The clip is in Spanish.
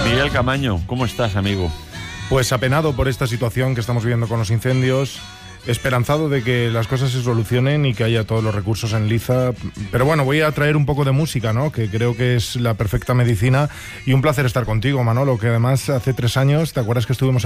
Miguel Camaño, ¿cómo estás, amigo? Pues apenado por esta situación que estamos viviendo con los incendios, esperanzado de que las cosas se solucionen y que haya todos los recursos en liza. Pero bueno, voy a traer un poco de música, ¿no? Que creo que es la perfecta medicina. Y un placer estar contigo, Manolo, que además hace 3 años, ¿te acuerdas que estuvimos